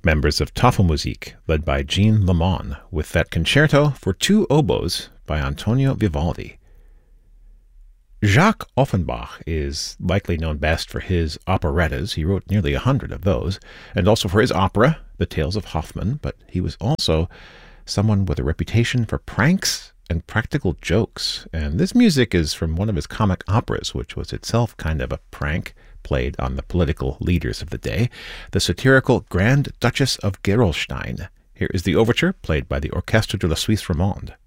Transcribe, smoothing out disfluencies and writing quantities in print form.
members of Tafelmusik, led by Jean Lemon, with that concerto for two oboes by Antonio Vivaldi. Jacques Offenbach is likely known best for his operettas. He wrote nearly 100 of those, and also for his opera, The Tales of Hoffmann, but he was also someone with a reputation for pranks and practical jokes, and this music is from one of his comic operas, which was itself kind of a prank played on the political leaders of the day, the satirical Grand Duchess of Gerolstein. Here is the overture, played by the Orchestre de la Suisse Romande.